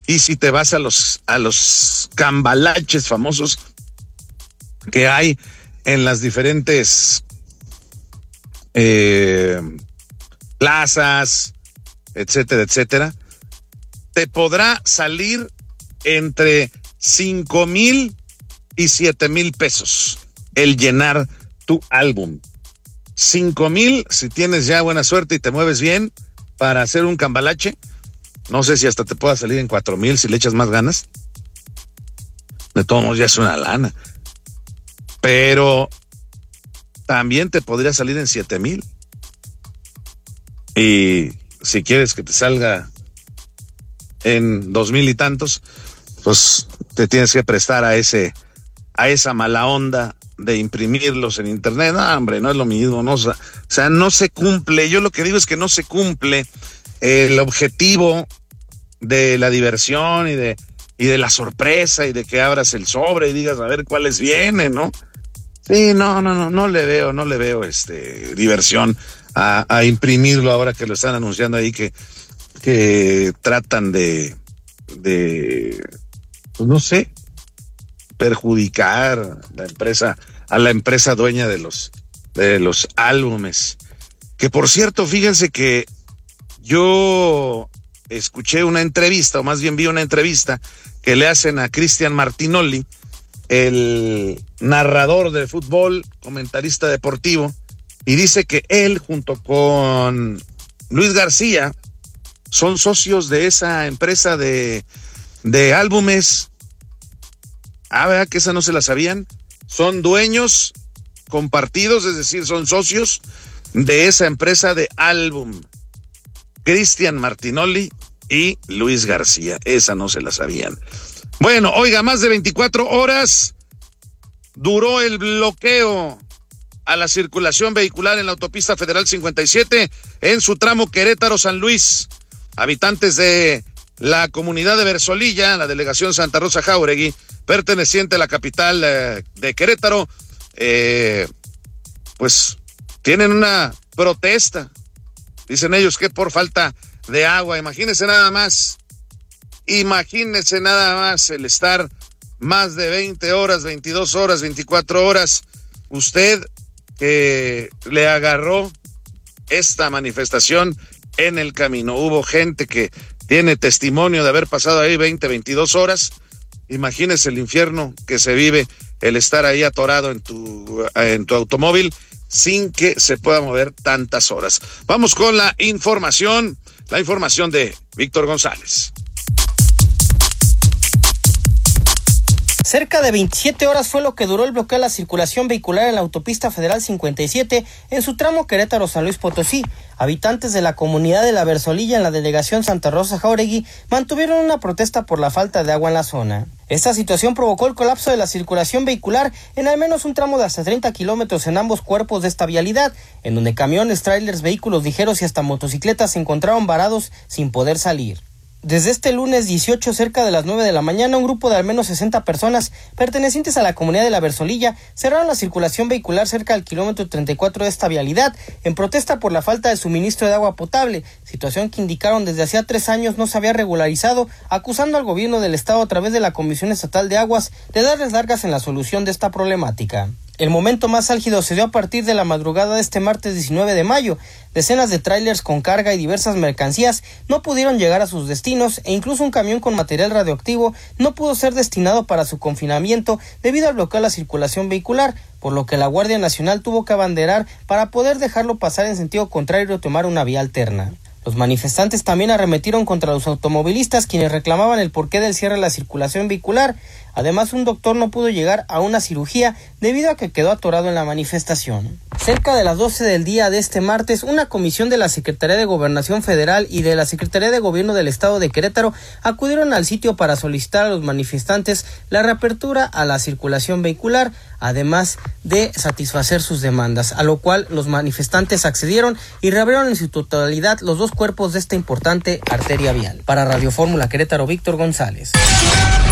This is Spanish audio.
Y si te vas a los cambalaches famosos que hay en las diferentes plazas, etcétera, etcétera, te podrá salir entre 5,000 y 7,000 pesos el llenar tu álbum. 5,000 si tienes ya buena suerte y te mueves bien para hacer un cambalache. No sé si hasta te pueda salir en 4,000 si le echas más ganas. De todos modos ya es una lana. Pero también te podría salir en 7,000. Y si quieres que te salga en 2,000 y tantos, pues te tienes que prestar a esa mala onda de imprimirlos en internet. No, hombre, no es lo mismo, no, o sea, no se cumple. Yo lo que digo es que no se cumple el objetivo de la diversión y de la sorpresa y de que abras el sobre y digas a ver cuáles vienen, ¿no? Sí, no le veo diversión a imprimirlo ahora que lo están anunciando ahí que tratan de pues no sé, perjudicar a la empresa dueña de los álbumes. Que por cierto, fíjense que yo escuché una entrevista, o más bien vi una entrevista que le hacen a Cristian Martinoli, el narrador de fútbol, comentarista deportivo, y dice que él junto con Luis García son socios de esa empresa de álbumes. ¿Verdad que esa no se la sabían? Son dueños compartidos, es decir, son socios de esa empresa de álbum. Cristian Martinoli y Luis García, esa no se la sabían. Bueno, oiga, más de 24 horas duró el bloqueo a la circulación vehicular en la autopista federal 57 en su tramo Querétaro-San Luis. Habitantes de la comunidad de Versolilla, la delegación Santa Rosa Jáuregui, perteneciente a la capital de Querétaro, pues tienen una protesta. Dicen ellos que por falta de agua. Imagínense nada más el estar más de 20 horas, 22 horas, 24 horas. Usted que le agarró esta manifestación en el camino. Hubo gente que tiene testimonio de haber pasado ahí 20, 22 horas. Imagínese el infierno que se vive el estar ahí atorado en tu automóvil sin que se pueda mover tantas horas. Vamos con la información de Víctor González. Cerca de 27 horas fue lo que duró el bloqueo a la circulación vehicular en la autopista federal 57 en su tramo Querétaro-San Luis Potosí. Habitantes de la comunidad de la Versolilla en la delegación Santa Rosa Jáuregui mantuvieron una protesta por la falta de agua en la zona. Esta situación provocó el colapso de la circulación vehicular en al menos un tramo de hasta 30 kilómetros en ambos cuerpos de esta vialidad, en donde camiones, trailers, vehículos ligeros y hasta motocicletas se encontraron varados sin poder salir. Desde este lunes 18, cerca de las 9 de la mañana, un grupo de al menos 60 personas pertenecientes a la comunidad de la Versolilla cerraron la circulación vehicular cerca del kilómetro 34 de esta vialidad en protesta por la falta de suministro de agua potable, situación que indicaron desde hacía 3 años no se había regularizado, acusando al gobierno del estado a través de la Comisión Estatal de Aguas de darles largas en la solución de esta problemática. El momento más álgido se dio a partir de la madrugada de este martes 19 de mayo. Decenas de trailers con carga y diversas mercancías no pudieron llegar a sus destinos e incluso un camión con material radioactivo no pudo ser destinado para su confinamiento debido al bloqueo a la circulación vehicular, por lo que la Guardia Nacional tuvo que abanderar para poder dejarlo pasar en sentido contrario o tomar una vía alterna. Los manifestantes también arremetieron contra los automovilistas, quienes reclamaban el porqué del cierre de la circulación vehicular. Además, un doctor no pudo llegar a una cirugía debido a que quedó atorado en la manifestación. Cerca de las 12 del día de este martes, una comisión de la Secretaría de Gobernación Federal y de la Secretaría de Gobierno del Estado de Querétaro acudieron al sitio para solicitar a los manifestantes la reapertura a la circulación vehicular, además de satisfacer sus demandas, a lo cual los manifestantes accedieron y reabrieron en su totalidad los dos cuerpos de esta importante arteria vial. Para Radio Fórmula Querétaro, Víctor González.